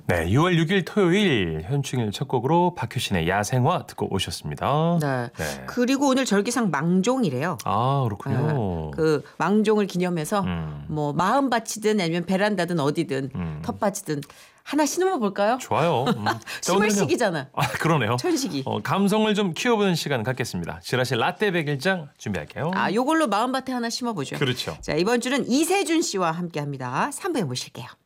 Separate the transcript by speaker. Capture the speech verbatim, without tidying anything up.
Speaker 1: 네, 유월 육일 토요일 현충일 첫 곡으로 박효신의 야생화 듣고 오셨습니다.
Speaker 2: 네.
Speaker 1: 네.
Speaker 2: 그리고 오늘 절기상 망종이래요.
Speaker 1: 아, 그렇군요.
Speaker 2: 네. 그 망종을 기념해서
Speaker 1: 음.
Speaker 2: 뭐 마음밭이든 아니면 베란다든 어디든
Speaker 1: 음.
Speaker 2: 텃밭이든 하나 심어 볼까요?
Speaker 1: 좋아요. 음.
Speaker 2: 심을
Speaker 1: 오늘은요.
Speaker 2: 시기잖아.
Speaker 1: 아, 그러네요.
Speaker 2: 천식이.
Speaker 1: 어, 감성을 좀 키워보는 시간 갖겠습니다. 지라시 라떼 백일장 준비할게요.
Speaker 2: 아, 요걸로 마음밭에 하나 심어 보죠.
Speaker 1: 그렇죠.
Speaker 2: 자, 이번 주는 이세준 씨와 함께 합니다. 삼 부에 모실게요.